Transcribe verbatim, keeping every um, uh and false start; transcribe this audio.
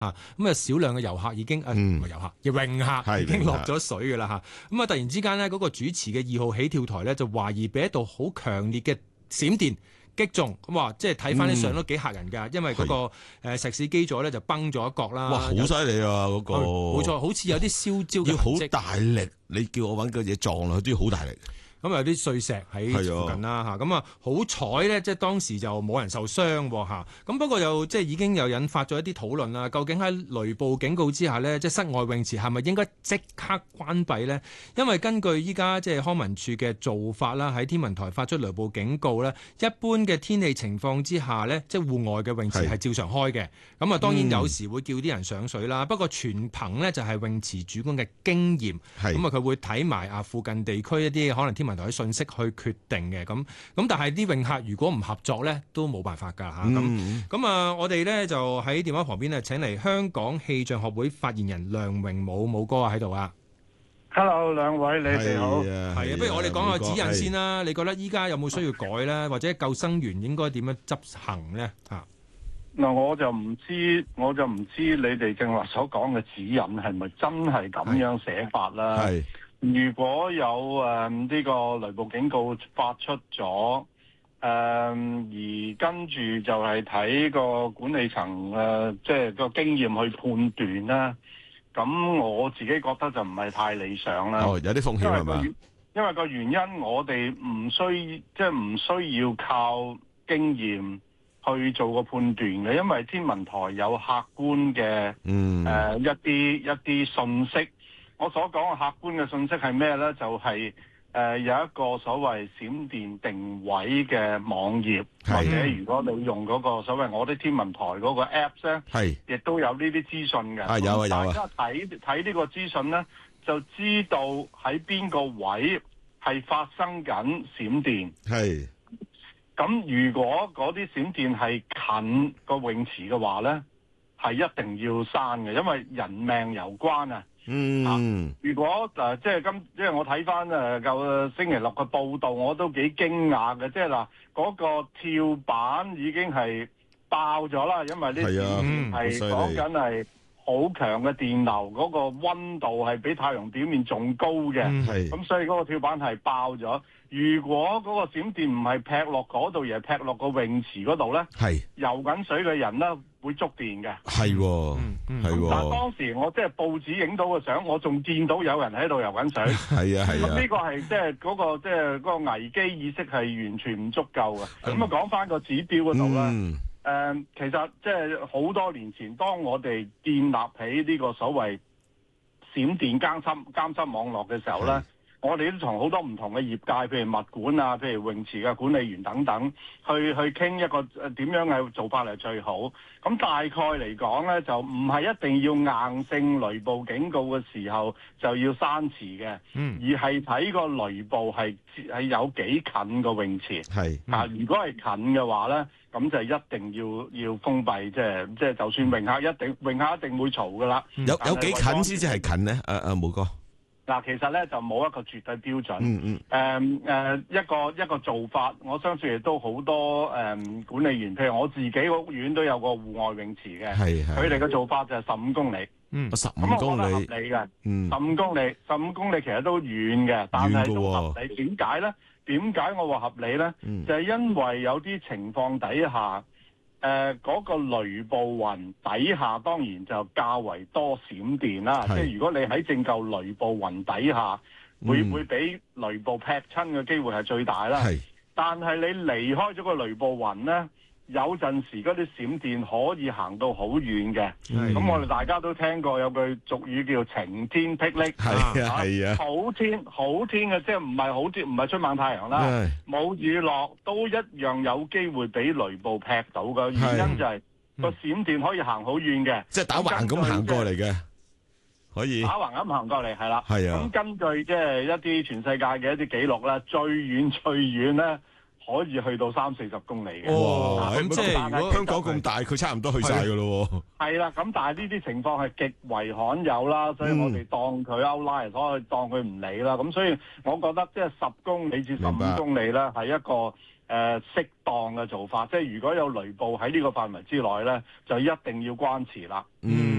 啊，咁啊少量嘅遊客已經誒唔係遊客，嘅泳客已經落咗水㗎啦嚇。咁啊突然之間呢，嗰、那個主持嘅二號起跳台咧就懷疑俾一道好強烈嘅閃電擊中，咁話即係睇翻啲相都幾嚇人㗎，因為嗰個誒石屎基座咧就崩咗一角啦。 哇，好犀利啊！嗰、那個冇錯，好似有啲燒焦嘅痕跡。 要好大力，你叫我揾個嘢撞落去都要好大力。 咁有啲碎石喺附近啦嚇，咁啊好彩咧，即係當時就冇人受傷喎嚇。咁不過又即係已經有引發咗一啲討論啦。究竟喺雷暴警告之下咧，即係室外泳池係咪應該即刻關閉咧？因為根據依家即係康文署嘅做法啦，喺天文台發出雷暴警告咧，一般嘅天氣情況之下咧，即係戶外嘅泳池係照常開嘅。咁啊當然有時會叫啲人上水啦，嗯、不過全憑咧就係泳池主管嘅經驗，咁啊佢會睇埋啊附近地區一啲可能天文台嘅信息去決定嘅，咁咁但係啲泳客如果唔合作咧，都冇辦法㗎嚇。咁咁啊，我哋咧就喺電話旁邊咧請嚟香港氣象學會發言人梁榮武武哥喺度啊。 Hello， 兩位你哋好。 係啊，不如我哋講下指引先啦。你覺得依家有冇需要改咧，或者救生員應該點樣執行咧？嚇嗱，我就唔知，我就唔知你哋正話所講嘅指引係咪真係咁樣寫法啦？係。如果有誒呢、呃這個雷暴警告發出咗，誒、呃、而跟住就係睇個管理層誒、呃，即係個經驗去判斷啦。咁我自己覺得就唔係太理想啦。哦，有啲風險係嘛？因為個原因，我哋唔需即係唔需要靠經驗去做個判斷嘅，因為天文台有客觀嘅嗯誒、呃、一啲一啲信息。我所講嘅客觀嘅信息係咩呢？就係、是、誒、呃、有一個所謂閃電定位嘅網頁，或者如果你用嗰個所謂我啲天文台嗰個 Apps 咧，亦都有呢啲資訊嘅。啊有啊有啊！大家睇睇呢個資訊呢，就知道喺邊個位係發生緊閃電。係。咁如果嗰啲閃電係近個泳池嘅話呢，係一定要刪嘅，因為人命有關啊。嗯、啊，如果誒、呃、即係今即係我睇翻誒舊星期六嘅報道，我都幾驚訝嘅，即係嗱嗰個跳板已經係爆咗啦，因為呢啲係講緊係好強嘅電流，嗰、那個溫度係比太陽表面仲高嘅，咁、嗯、所以嗰個跳板係爆咗。如果嗰個閃電唔係劈落嗰度，而係劈落個泳池嗰度咧，游緊水嘅人咧會觸電嘅。係喎，係喎。但係當時我即係報紙影到嘅相，我仲見到有人喺度游緊水。係啊係啊。咁呢個係即係嗰個即係嗰個危機意識係完全唔足夠嘅。咁啊講翻個指標嗰度啦。誒、嗯，其實即係好多年前，當我哋建立起呢個所謂閃電監測監測網絡嘅時候咧。我哋都從好多唔同嘅業界，譬如物管啊，譬如泳池嘅管理員等等，去去傾一個誒點樣嘅做法係最好。咁大概嚟講咧，就唔係一定要硬性雷暴警告嘅時候就要閂池嘅，嗯，而係睇個雷暴係係有幾近個泳池。係啊，如果係近嘅話咧，咁就一定要要封閉，即係即係就算泳客一定泳客一定會嘈噶啦。有有幾近先至係近咧？誒誒，武哥。嗱，其實咧就冇一個絕對標準。嗯嗯。誒、嗯呃、一個一個做法，我相信亦都好多誒、嗯、管理員，譬如我自己屋苑都有個戶外泳池嘅。係係。佢哋嘅做法就係十五公里。嗯。十五公里。咁我覺得合理嘅。嗯。十五公里，十五公里其實都遠嘅，但係都合理。點解咧？點解我話合理咧？嗯。就係、是、因為有啲情況底下。誒、呃、嗰、那個雷暴雲底下當然就較為多閃電啦，即係如果你喺正舊雷暴雲底下，會唔會俾雷暴劈親嘅機會係最大啦。但係你離開咗個雷暴雲咧，有陣時嗰啲閃電可以行到好遠嘅。咁我哋大家都聽過有句俗語叫晴天霹靂，係啊係啊，好天好天嘅，即係唔係好天，唔係出猛太陽啦，冇雨落都一樣有機會俾雷暴劈到嘅。原因就係個閃電可以行好遠嘅，即係打橫咁行過嚟嘅，可以打橫咁行過嚟係啦。係啊，咁根據即係一啲全世界嘅一啲記錄咧，最遠最遠咧。可以去到三四十公里嘅。哇！咁即係如果香港咁大，佢差唔多去晒㗎咯喎。係啦，咁但係呢啲情況係極為罕有啦，所以我哋當佢 outlier，所以當佢唔理啦。咁所以我覺得即係十公里至十五公里咧，係一個誒、呃、適當嘅做法。即係如果有雷暴喺呢個範圍之內咧，就一定要關池啦。嗯。